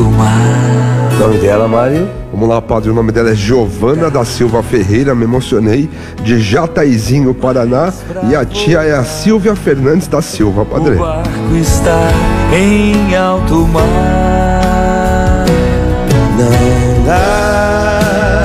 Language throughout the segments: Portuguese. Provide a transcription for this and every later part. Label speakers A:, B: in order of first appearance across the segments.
A: mar.
B: O nome dela, Mário?
C: Vamos lá, padre, o nome dela é Giovana da Silva Ferreira, me emocionei, de Jataizinho, Paraná, e a tia é a Silvia Fernandes da Silva, padre.
A: O barco está em alto mar. Não dá.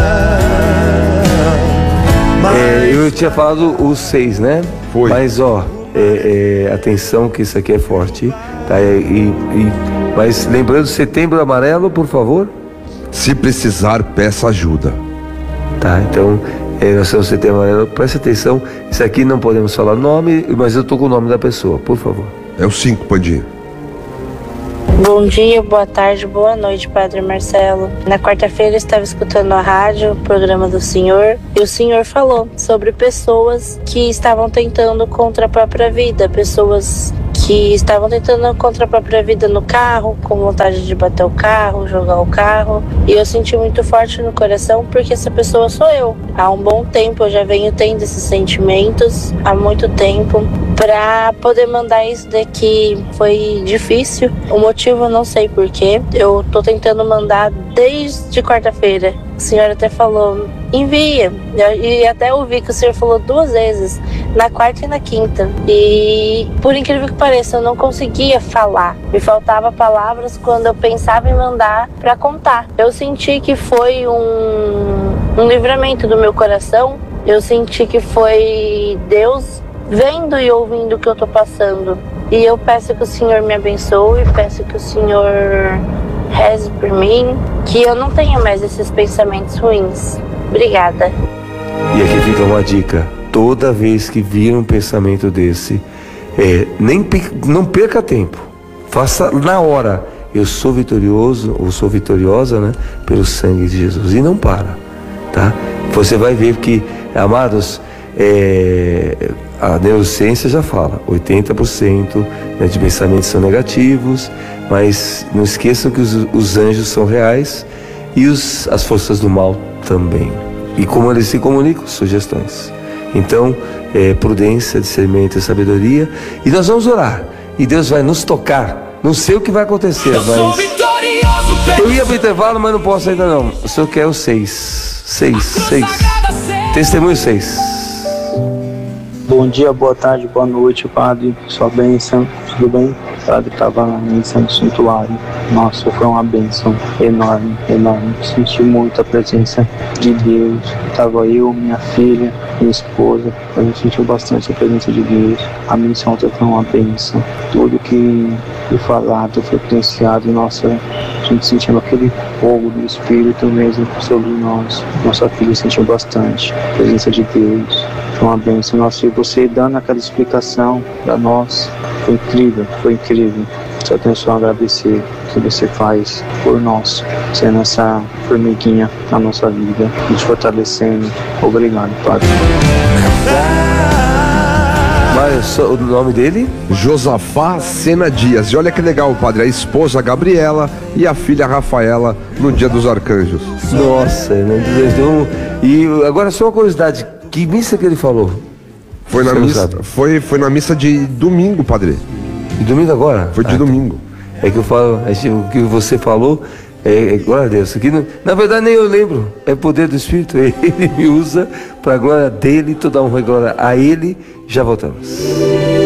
B: Eu tinha falado os 6, né?
C: Foi.
B: Mas, ó, atenção que isso aqui é forte, tá? Mas lembrando, Setembro Amarelo, por favor.
C: Se precisar, peça ajuda.
B: Tá, então, nós temos Setembro Amarelo, presta atenção, isso aqui não podemos falar nome, mas eu tô com o nome da pessoa, por favor.
C: É o 5, Pandinha.
D: Bom dia, boa tarde, boa noite, Padre Marcelo. Na quarta-feira eu estava escutando a rádio, o programa do senhor, e o senhor falou sobre pessoas que estavam tentando contra a própria vida, pessoas que estavam tentando contra a própria vida no carro, com vontade de bater o carro, jogar o carro. E eu senti muito forte no coração, porque essa pessoa sou eu. Há um bom tempo eu já venho tendo esses sentimentos, há muito tempo. Para poder mandar isso daqui foi difícil. O motivo eu não sei porquê. Eu tô tentando mandar desde quarta-feira. O senhor até falou, envia. E até ouvi que o senhor falou 2 vezes, na quarta e na quinta. E por incrível que pareça, eu não conseguia falar. Me faltava palavras quando eu pensava em mandar para contar. Eu senti que foi um livramento do meu coração. Eu senti que foi Deus vendo e ouvindo o que eu tô passando. E eu peço que o Senhor me abençoe, peço que o Senhor reze por mim, que eu não tenha mais esses pensamentos ruins. Obrigada.
B: E aqui fica uma dica: toda vez que vir um pensamento desse, não perca tempo, faça na hora. Eu sou vitorioso, ou sou vitoriosa, né, pelo sangue de Jesus. E não para, tá? Você vai ver que, amados, a neurociência já fala, 80%, né, de pensamentos são negativos, mas não esqueçam que os anjos são reais e as forças do mal também. E como eles se comunicam? Sugestões. Então, prudência, discernimento e sabedoria. E nós vamos orar. E Deus vai nos tocar. Não sei o que vai acontecer, mas eu ia para o intervalo, mas não posso ainda não. O senhor quer o 6. 6. Testemunho 6.
E: Bom dia, boa tarde, boa noite, padre. Sua bênção, tudo bem? O padre estava na missa do santuário. Nossa, foi uma bênção enorme, enorme. Senti muito a presença de Deus. Estava eu, minha filha, minha esposa. A gente sentiu bastante a presença de Deus. A missa ontem foi uma bênção. Tudo que foi falado, foi potenciado. Nossa, a gente sentiu aquele fogo do Espírito mesmo sobre nós. Nossa filha sentiu bastante a presença de Deus. Foi uma bênção. Nossa, e você dando aquela explicação para nós, foi incrível, foi incrível. Só tenho só a agradecer o que você faz por nós, sendo essa formiguinha na nossa vida, nos fortalecendo. Obrigado, Padre.
B: Mas o nome dele?
C: Josafá Sena Dias. E olha que legal, padre, a esposa Gabriela e a filha Rafaela no Dia dos Arcanjos.
B: Nossa, né? Então, e agora só uma curiosidade, que missa que ele falou?
C: Foi na missa, foi na missa de domingo, padre.
B: De domingo agora?
C: Foi de domingo.
B: É que eu falo, o que você falou, glória a Deus. Aqui, na verdade nem eu lembro, é poder do Espírito. Ele me usa para a glória dele, toda honra e glória a ele. Já voltamos.